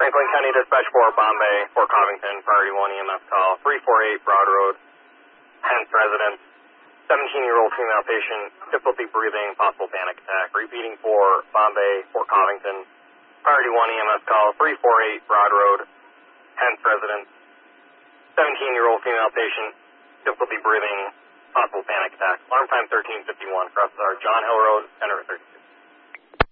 Franklin County Dispatch 4, Bombay, Fort Covington, priority 1 EMS call, 348 Broad Road, Hence residence, 17-year-old female patient, difficulty breathing, possible panic attack. Repeating for Bombay, Fort Covington, priority 1 EMS call, 348 Broad Road, Hence residence, 17-year-old female patient, difficulty breathing, possible panic attack. Alarm time 1351, crosses our John Hill Road, Center 30.